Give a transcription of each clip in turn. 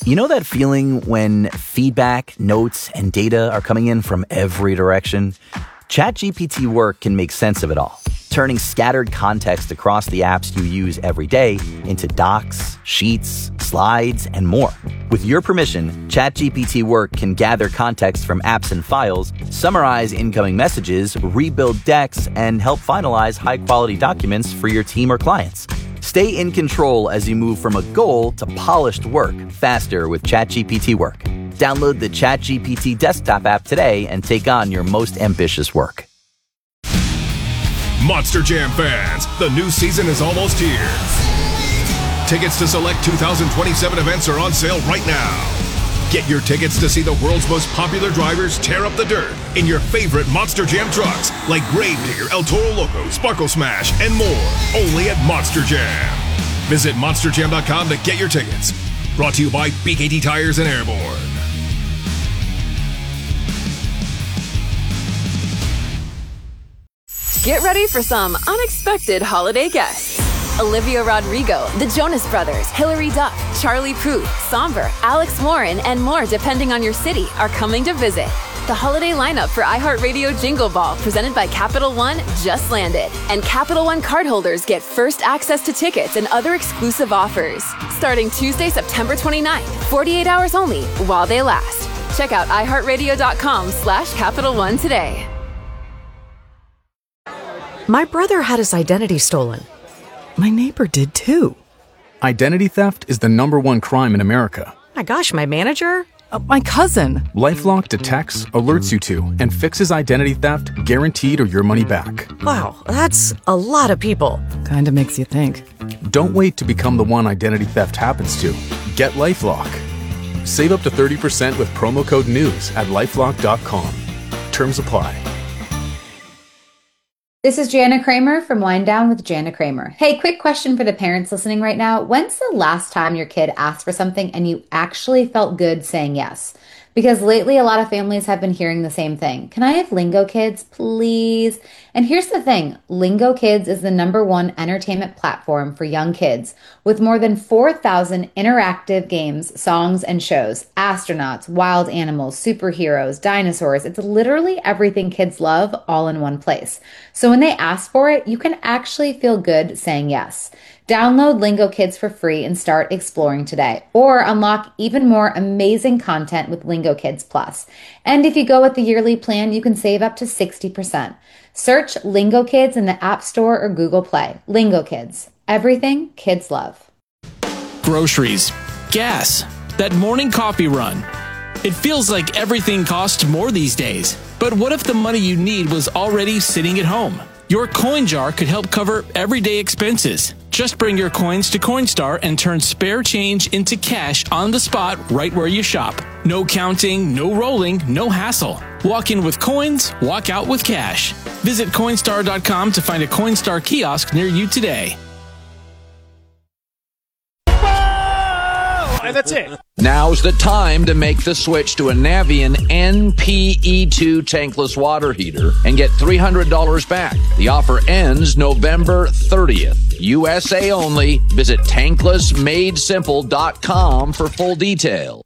You know that feeling when feedback, notes, and data are coming in from every direction? ChatGPT Work can make sense of it all, turning scattered context across the apps you use every day into docs, sheets, slides, and more. With your permission, ChatGPT Work can gather context from apps and files, summarize incoming messages, rebuild decks, and help finalize high-quality documents for your team or clients. Stay in control as you move from a goal to polished work faster with ChatGPT Work. Download the ChatGPT desktop app today and take on your most ambitious work. Monster Jam fans, the new season is almost here. Tickets to select 2027 events are on sale right now. Get your tickets to see the world's most popular drivers tear up the dirt in your favorite Monster Jam trucks like Gravedigger, El Toro Loco, Sparkle Smash, and more, only at Monster Jam. Visit monsterjam.com to get your tickets. Brought to you by BKT Tires and Airborne. Get ready for some unexpected holiday guests. Olivia Rodrigo, the Jonas Brothers, Hilary Duff, Charlie Puth, Somber, Alex Warren, and more depending on your city are coming to visit. The holiday lineup for iHeartRadio Jingle Ball presented by Capital One just landed. And Capital One cardholders get first access to tickets and other exclusive offers. Starting Tuesday, September 29th, 48 hours only while they last. Check out iHeartRadio.com/Capital One today. My brother had his identity stolen. My neighbor did too. Identity theft is the #1 crime in America. My gosh, my manager? My cousin. LifeLock detects, alerts you to, and fixes identity theft guaranteed or your money back. Wow, that's a lot of people. Kinda makes you think. Don't wait to become the one identity theft happens to. Get LifeLock. Save up to 30% with promo code NEWS at LifeLock.com. Terms apply. This is Jana Kramer from Wind Down with Jana Kramer. Hey, quick question for the parents listening right now. When's the last time your kid asked for something and you actually felt good saying yes? Because lately a lot of families have been hearing the same thing. Can I have Lingo Kids, please? And here's the thing. Lingo Kids is the #1 entertainment platform for young kids with more than 4,000 interactive games, songs, and shows. Astronauts, wild animals, superheroes, dinosaurs. It's literally everything kids love all in one place. So when they ask for it, you can actually feel good saying yes. Download Lingo Kids for free and start exploring today. Or unlock even more amazing content with Lingo Kids Plus. And if you go with the yearly plan, you can save up to 60%. Search Lingo Kids in the App Store or Google Play. Lingo Kids. Everything kids love. Groceries. Gas. That morning coffee run. It feels like everything costs more these days. But what if the money you need was already sitting at home? Your coin jar could help cover everyday expenses. Just bring your coins to Coinstar and turn spare change into cash on the spot right where you shop. No counting, no rolling, no hassle. Walk in with coins, walk out with cash. Visit Coinstar.com to find a Coinstar kiosk near you today. And that's it. Now's the time to make the switch to a Navien NPE2 tankless water heater and get $300 back. The offer ends November 30th. USA only. Visit tanklessmadesimple.com for full detail.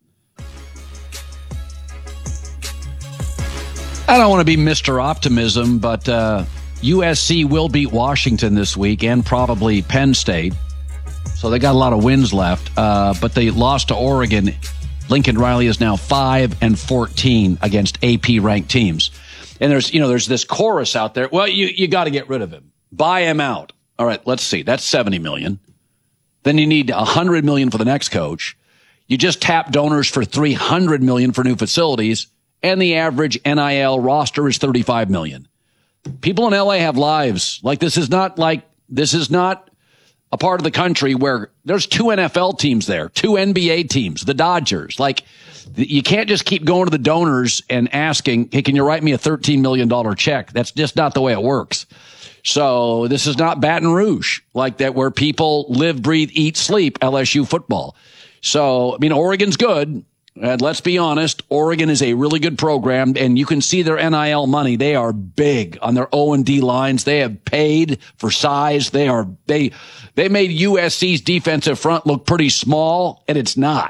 I don't want to be Mr. Optimism, but USC will beat Washington this week and probably Penn State. So they got a lot of wins left, but they lost to Oregon. Lincoln Riley is now 5-14 against AP-ranked teams. And there's this chorus out there. Well, you got to get rid of him. Buy him out. All right, let's see. That's $70 million. Then you need $100 million for the next coach. You just tap donors for $300 million for new facilities, and the average NIL roster is $35 million. People in LA have lives. This is not a part of the country where there's 2 NFL teams there, 2 NBA teams, the Dodgers. You can't just keep going to the donors and asking, hey, can you write me a $13 million check? That's just not the way it works. So this is not Baton Rouge like that where people live, breathe, eat, sleep LSU football. So, Oregon's good. And let's be honest, Oregon is a really good program, and you can see their NIL money. They are big on their O&D lines. They have paid for size. They made USC's defensive front look pretty small, and it's not.